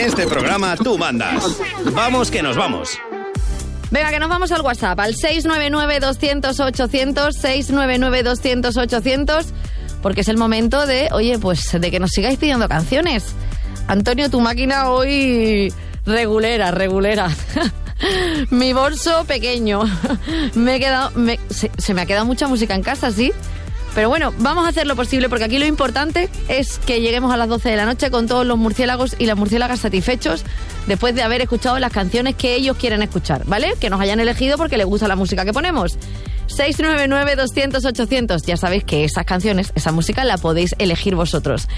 este programa tú mandas. Vamos que nos vamos. Venga, que nos vamos al WhatsApp, al 699-200-800, 699-200-800, porque es el momento de, oye, pues de que nos sigáis pidiendo canciones. Antonio, tu máquina hoy regulera. Mi bolso pequeño. Se me ha quedado mucha música en casa, ¿sí? Pero bueno, vamos a hacer lo posible porque aquí lo importante es que lleguemos a las 12 de la noche con todos los murciélagos y las murciélagas satisfechos después de haber escuchado las canciones que ellos quieren escuchar, ¿vale? Que nos hayan elegido porque les gusta la música que ponemos. 699-200-800. Ya sabéis que esas canciones, esa música la podéis elegir vosotros.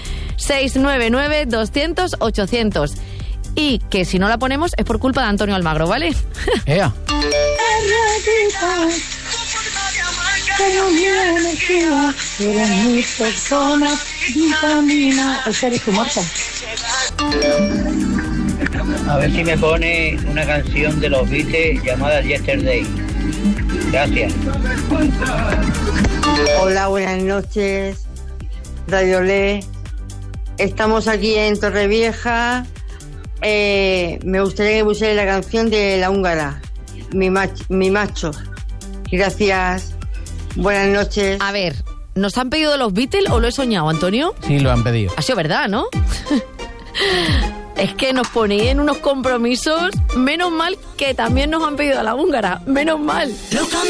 699-200-800. Y que si no la ponemos es por culpa de Antonio Almagro, ¿vale? ¡Ea! Mi persona, vitamina. Esa eres tu marca. A ver si me pone una canción de los Beatles llamada Yesterday. Gracias. Hola, buenas noches, Radio Le. Estamos aquí en Torrevieja. Me gustaría que pusiera la canción de La Húngara, mi macho. Gracias. Buenas noches. A ver, ¿nos han pedido los Beatles o lo he soñado, Antonio? Sí, lo han pedido. Ha sido verdad, ¿no? Es que nos ponéis en unos compromisos. Menos mal que también nos han pedido a La Húngara. Menos mal.